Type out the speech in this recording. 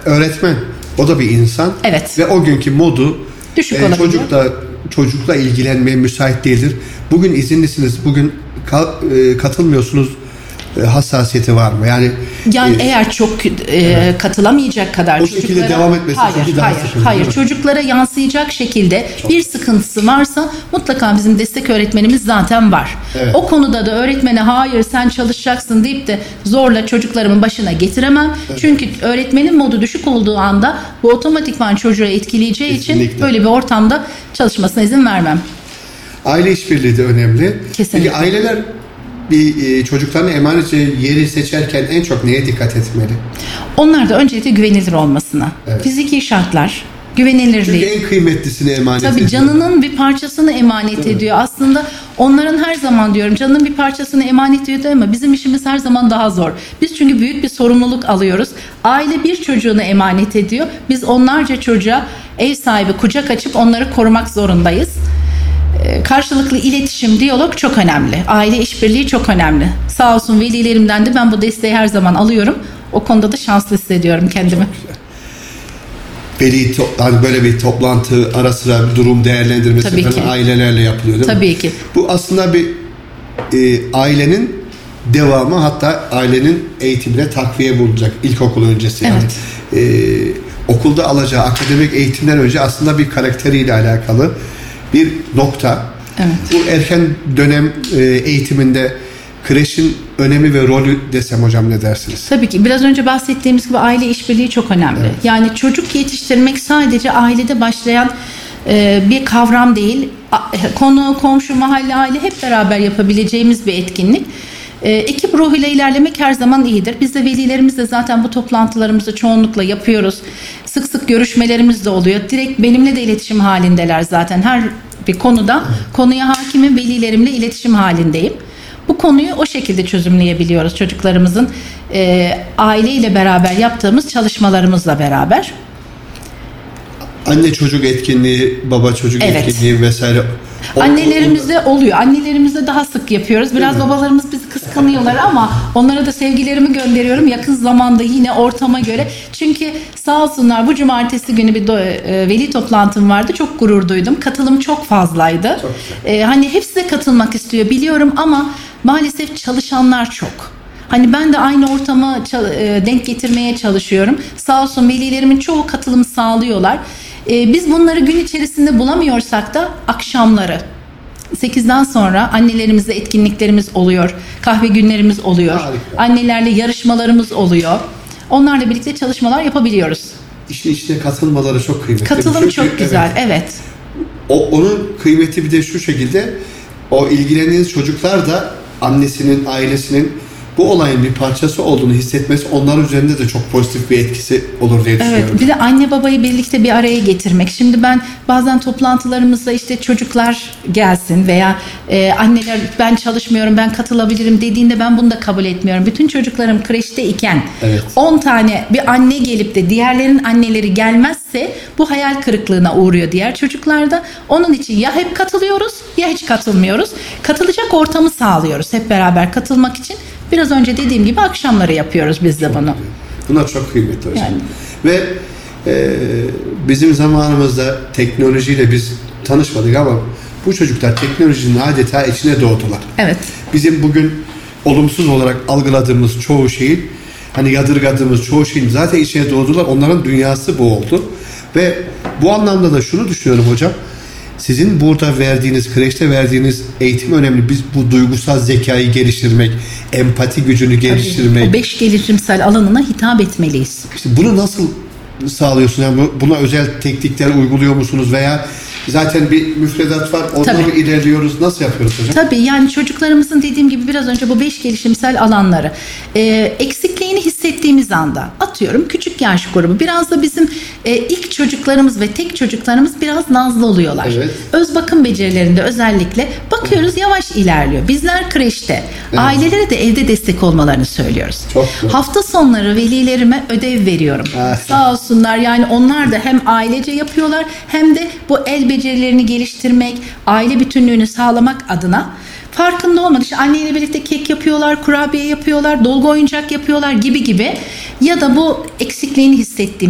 öğretmen, o da bir insan. Evet. Ve o günkü modu düşük olabilir. Çocukla ilgilenmeye müsait değildir. Bugün izinlisiniz, bugün katılmıyorsunuz. Hassasiyeti var mı? Yani eğer çok katılamayacak kadar o şekilde devam etmesi hayır çocuklara yansıyacak şekilde bir sıkıntısı varsa mutlaka bizim destek öğretmenimiz zaten var. Evet. O konuda da öğretmene hayır sen çalışacaksın deyip de zorla çocuklarımın başına getiremem. Evet. Çünkü öğretmenin modu düşük olduğu anda bu otomatikman çocuğu etkileyeceği için böyle bir ortamda çalışmasına izin vermem. Aile işbirliği de önemli. Kesinlikle. Peki aileler bir çocuklarına emanet yeri seçerken en çok neye dikkat etmeli? Onlar da öncelikle güvenilir olmasına. Evet. Fiziki şartlar, güvenilirliği. Çünkü en kıymetlisini emanet ediyor. Tabii canının bir parçasını emanet ediyor. Aslında onların her zaman diyorum canının bir parçasını emanet ediyor ama bizim işimiz her zaman daha zor. Biz çünkü büyük bir sorumluluk alıyoruz. Aile bir çocuğunu emanet ediyor. Biz onlarca çocuğa ev sahibi kucak açıp onları korumak zorundayız. Karşılıklı iletişim, diyalog çok önemli. Aile işbirliği çok önemli. Sağ olsun velilerimden de ben bu desteği her zaman alıyorum. O konuda da şanslı hissediyorum kendimi. Hani böyle bir toplantı, ara sıra bir durum değerlendirmesi falan ailelerle yapılıyor değil mi? Tabii ki. Bu aslında bir ailenin devamı, hatta ailenin eğitimine takviye bulunacak ilkokul öncesi. Yani okulda alacağı akademik eğitimden önce aslında bir karakteriyle alakalı bir nokta. Evet. Bu erken dönem eğitiminde kreşin önemi ve rolü desem hocam ne dersiniz? Tabii ki. Biraz önce bahsettiğimiz gibi aile işbirliği çok önemli. Evet. Yani çocuk yetiştirmek sadece ailede başlayan bir kavram değil. Konu, komşu, mahalle, aile hep beraber yapabileceğimiz bir etkinlik. Ekip ruhuyla ilerlemek her zaman iyidir. Biz de velilerimizle zaten bu toplantılarımızı çoğunlukla yapıyoruz. Sık sık görüşmelerimiz de oluyor. Direkt benimle de iletişim halindeler zaten. Her bir konuda konuya hakimim, velilerimle iletişim halindeyim. Bu konuyu o şekilde çözümleyebiliyoruz çocuklarımızın aileyle beraber yaptığımız çalışmalarımızla beraber. Anne çocuk etkinliği, baba çocuk etkinliği vesaire. Annelerimizde oluyor. Annelerimizde daha sık yapıyoruz. Biraz babalarımız bizi kıskanıyorlar ama onlara da sevgilerimi gönderiyorum yakın zamanda yine ortama göre. Çünkü sağ olsunlar bu cumartesi günü bir veli toplantım vardı. Çok gurur duydum. Katılım çok fazlaydı. Çok hani hepsi de katılmak istiyor biliyorum ama maalesef çalışanlar çok. Hani ben de aynı ortama denk getirmeye çalışıyorum. Sağ olsun velilerimin çoğu katılım sağlıyorlar. Biz bunları gün içerisinde bulamıyorsak da akşamları 8'den sonra annelerimizle etkinliklerimiz oluyor. Kahve günlerimiz oluyor. Harika. Annelerle yarışmalarımız oluyor. Onlarla birlikte çalışmalar yapabiliyoruz. İşin içine katılmaları çok kıymetli. Katılım çok güzel, evet. Onun kıymeti bir de şu şekilde, o ilgilendiğiniz çocuklar da annesinin, ailesinin bu olayın bir parçası olduğunu hissetmesi onların üzerinde de çok pozitif bir etkisi olur diye düşünüyorum. Evet, bir de anne babayı birlikte bir araya getirmek. Şimdi ben bazen toplantılarımızda işte çocuklar gelsin veya anneler ben çalışmıyorum, ben katılabilirim dediğinde ben bunu da kabul etmiyorum. Bütün çocuklarım kreşte iken 10 tane bir anne gelip de diğerlerinin anneleri gelmezse bu hayal kırıklığına uğruyor diğer çocuklarda. Onun için ya hep katılıyoruz ya hiç katılmıyoruz. Katılacak ortamı sağlıyoruz hep beraber katılmak için. Biraz önce dediğim gibi akşamları yapıyoruz biz de bunu. Bunlar çok kıymetli hocam. Yani. Ve bizim zamanımızda teknolojiyle biz tanışmadık ama bu çocuklar teknolojinin adeta içine doğdular. Evet. Bizim bugün olumsuz olarak algıladığımız çoğu şeyin, hani yadırgadığımız çoğu şeyin zaten içine doğdular. Onların dünyası bu oldu. Ve bu anlamda da şunu düşünüyorum hocam. Sizin burada verdiğiniz, kreşte verdiğiniz eğitim önemli. Biz bu duygusal zekayı geliştirmek, empati gücünü geliştirmek. O 5 gelişimsel alanına hitap etmeliyiz. İşte bunu nasıl sağlıyorsunuz? Yani buna özel teknikler uyguluyor musunuz veya zaten bir müfredat var, onunla mı ilerliyoruz? Nasıl yapıyoruz hocam? Tabii yani çocuklarımızın dediğim gibi biraz önce bu 5 gelişimsel alanları eksikliğini hissettiğimiz anda atıyorum küçük yaş grubu. Biraz da bizim ilk çocuklarımız ve tek çocuklarımız biraz nazlı oluyorlar. Evet. Öz bakım becerilerinde özellikle bakıyoruz yavaş ilerliyor. Bizler kreşte ailelere de evde destek olmalarını söylüyoruz. Hafta sonları velilerime ödev veriyorum. Sağ olsunlar yani onlar da hem ailece yapıyorlar hem de bu el becerilerini geliştirmek, aile bütünlüğünü sağlamak adına farkında olmadan işte anneyle birlikte kek yapıyorlar, kurabiye yapıyorlar, dolgu oyuncak yapıyorlar gibi ya da bu eksikliğini hissettiğim